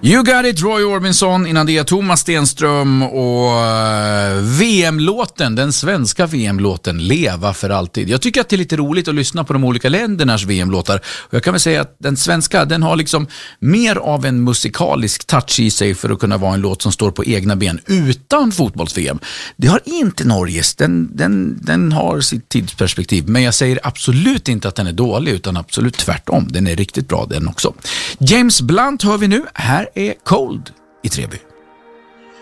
You got it, Roy Orbison. Innan det Thomas Stenström och VM-låten, den svenska VM-låten Leva för alltid. Jag tycker att det är lite roligt att lyssna på de olika ländernas VM-låtar. Och jag kan väl säga att den svenska, den har liksom mer av en musikalisk touch i sig för att kunna vara en låt som står på egna ben utan fotbolls-VM. Det har inte Norges, den har sitt tidsperspektiv. Men jag säger absolut inte att den är dålig, utan absolut tvärtom. Den är riktigt bra den också. James Blunt hör vi nu. Här är Cold i Treby.